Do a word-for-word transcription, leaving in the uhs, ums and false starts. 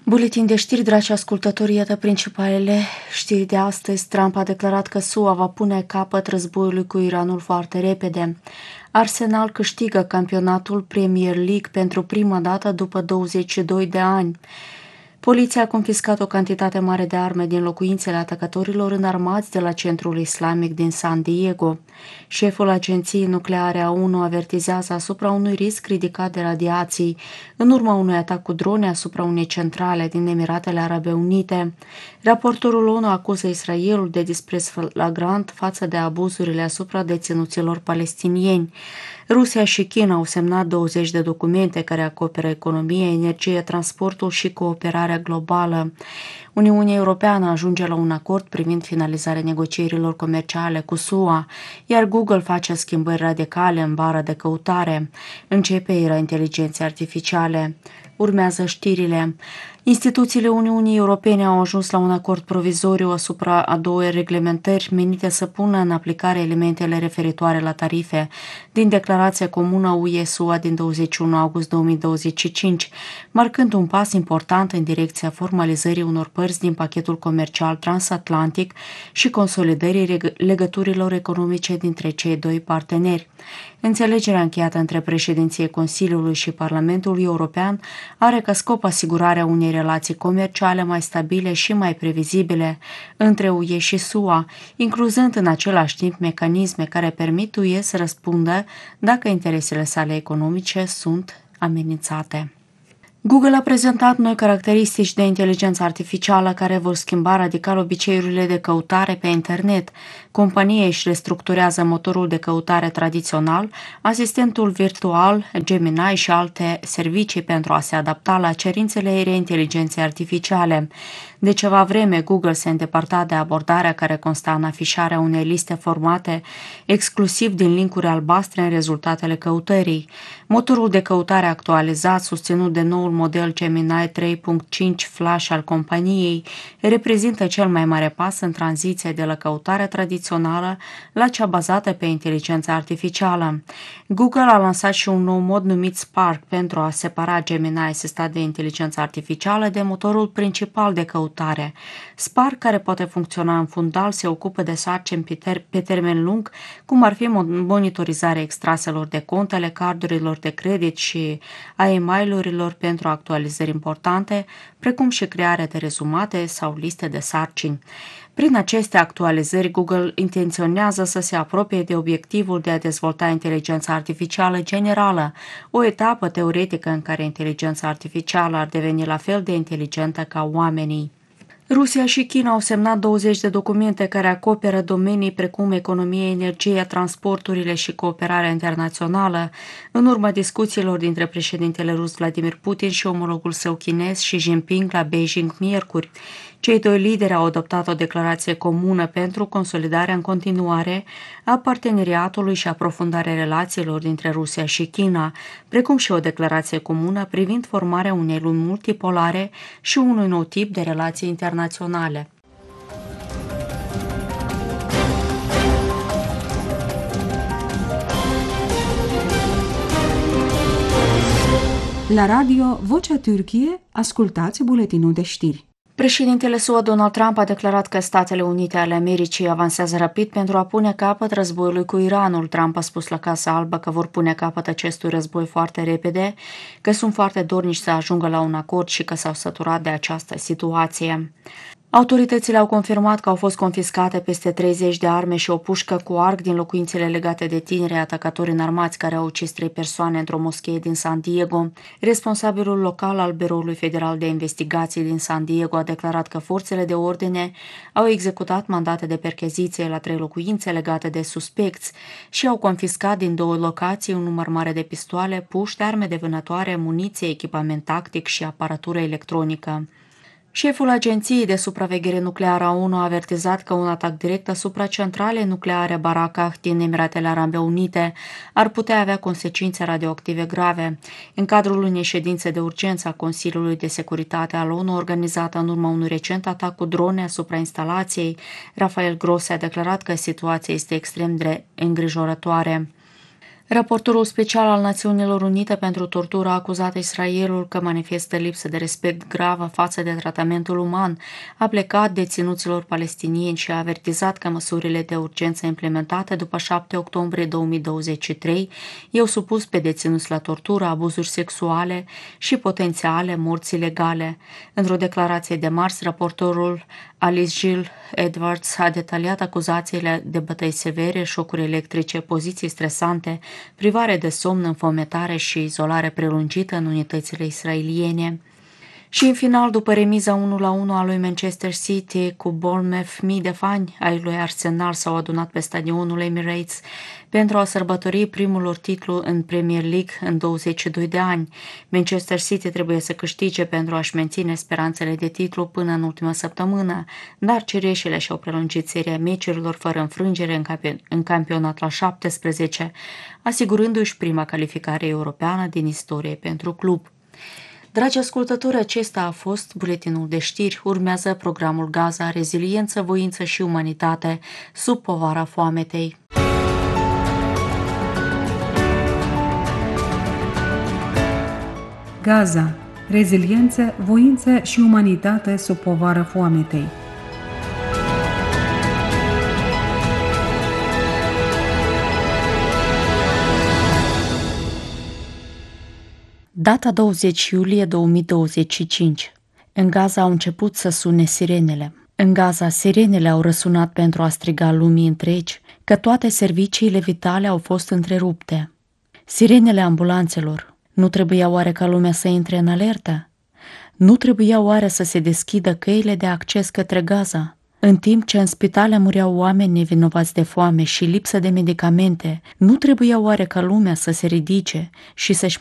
Buletin de știri, dragi ascultători, iată principalele știri de astăzi. Trump a declarat că S U A va pune capăt războiului cu Iranul foarte repede. Arsenal câștigă campionatul Premier League pentru prima dată după douăzeci și doi de ani. Poliția a confiscat o cantitate mare de arme din locuințele atacatorilor înarmați de la Centrul Islamic din San Diego. Șeful Agenției Nucleare a ONU avertizează asupra unui risc ridicat de radiații în urma unui atac cu drone asupra unei centrale din Emiratele Arabe Unite. Raportorul ONU acuză Israelul de dispreț flagrant față de abuzurile asupra deținuților palestinieni. Rusia și China au semnat douăzeci de documente care acoperă economie, energie, transportul și cooperarea globală. Uniunea Europeană ajunge la un acord privind finalizarea negocierilor comerciale cu S U A, iar Google face schimbări radicale în bara de căutare. Începe era inteligenței artificiale. Urmează știrile. Instituțiile Uniunii Europene au ajuns la un acord provizoriu asupra a două reglementări menite să pună în aplicare elementele referitoare la tarife din declarația comună U E S U A din douăzeci și unu august două mii douăzeci și cinci, marcând un pas important în direcția formalizării unor părți din pachetul comercial transatlantic și consolidării legăturilor economice dintre cei doi parteneri. Înțelegerea încheiată între președinție Consiliului și Parlamentul European are ca scop asigurarea unei relații comerciale mai stabile și mai previzibile între U E și S U A, incluzând în același timp mecanisme care permit U E să răspundă dacă interesele sale economice sunt amenințate. Google a prezentat noi caracteristici de inteligență artificială care vor schimba radical obiceiurile de căutare pe internet. Compania își restructurează motorul de căutare tradițional, asistentul virtual, Gemini și alte servicii pentru a se adapta la cerințele inteligenței artificiale. De ceva vreme, Google se îndepărta de abordarea care consta în afișarea unei liste formate exclusiv din linkuri albastre în rezultatele căutării. Motorul de căutare actualizat, susținut de noul model Gemini trei punct cinci Flash al companiei, reprezintă cel mai mare pas în tranziția de la căutarea tradițională la cea bazată pe inteligența artificială. Google a lansat și un nou mod numit Spark pentru a separa Gemini asistat de inteligență artificială de motorul principal de căutare. Spark, care poate funcționa în fundal, se ocupă de sarcini pe, ter- pe termen lung, cum ar fi monitorizarea extraselor de contele, cardurilor de credit și a e-mail-urilor pentru actualizări importante, precum și crearea de rezumate sau liste de sarcini. Prin aceste actualizări, Google intenționează să se apropie de obiectivul de a dezvolta inteligența artificială generală, o etapă teoretică în care inteligența artificială ar deveni la fel de inteligentă ca oamenii. Rusia și China au semnat douăzeci de documente care acoperă domenii precum economie, energie, transporturile și cooperarea internațională, în urma discuțiilor dintre președintele rus Vladimir Putin și omologul său chinez Xi Jinping la Beijing miercuri. Cei doi lideri au adoptat o declarație comună pentru consolidarea în continuare a parteneriatului și aprofundarea relațiilor dintre Rusia și China, precum și o declarație comună privind formarea unei lumi multipolare și unui nou tip de relații internaționale. La radio Vocea Türkiye, ascultați buletinul de știri. Președintele S U A Donald Trump a declarat că Statele Unite ale Americii avansează rapid pentru a pune capăt războiului cu Iranul. Trump a spus la Casa Albă că vor pune capăt acestui război foarte repede, că sunt foarte dornici să ajungă la un acord și că s-au săturat de această situație. Autoritățile au confirmat că au fost confiscate peste treizeci de arme și o pușcă cu arc din locuințele legate de tineri atacatori înarmați care au ucis trei persoane într-o moschee din San Diego. Responsabilul local al Biroului Federal de Investigații din San Diego a declarat că forțele de ordine au executat mandate de percheziție la trei locuințe legate de suspecți și au confiscat din două locații un număr mare de pistoale, puști, arme de vânătoare, muniție, echipament tactic și aparatură electronică. Șeful Agenției de Supraveghere Nucleară a ONU a avertizat că un atac direct asupra centralei nucleare Barakah din Emiratele Arabe Unite ar putea avea consecințe radioactive grave. În cadrul unei ședințe de urgență a Consiliului de Securitate al ONU organizată în urma unui recent atac cu drone asupra instalației, Rafael Grossi a declarat că situația este extrem de îngrijorătoare. Raportorul special al Națiunilor Unite pentru tortură a acuzat Israelul că manifestă lipsă de respect gravă față de tratamentul uman aplicat deținuților palestinieni și a avertizat că măsurile de urgență implementate după șapte octombrie două mii douăzeci și trei i-au supus pe deținuți la tortură, abuzuri sexuale și potențiale morți ilegale. Într-o declarație de marți, raportorul Alice Gill Edwards a detaliat acuzațiile de bătăi severe, șocuri electrice, poziții stresante, privare de somn, înfometare și izolare prelungită în unitățile israeliene. Și în final, după remiza unu la unu a lui Manchester City cu Bournemouth, mii de fani ai lui Arsenal s-au adunat pe stadionul Emirates pentru a sărbători primul lor titlu în Premier League în douăzeci și doi de ani. Manchester City trebuie să câștige pentru a-și menține speranțele de titlu până în ultima săptămână, dar cireșele și-au prelungit seria meciurilor fără înfrângere în, campion- în campionat la șaptesprezece, asigurându-și prima calificare europeană din istorie pentru club. Dragi ascultători, acesta a fost buletinul de știri. Urmează programul Gaza, reziliență, voință și umanitate sub povara foametei. Gaza, reziliență, voință și umanitate sub povara foametei. Data douăzeci iulie două mii douăzeci și cinci. În Gaza au început să sune sirenele. În Gaza, sirenele au răsunat pentru a striga lumii întregi că toate serviciile vitale au fost întrerupte. Sirenele ambulanțelor. Nu trebuia oare ca lumea să intre în alertă? Nu trebuia oare să se deschidă căile de acces către Gaza? În timp ce în spitale mureau oameni nevinovați de foame și lipsă de medicamente, nu trebuia oare ca lumea să se ridice și să-și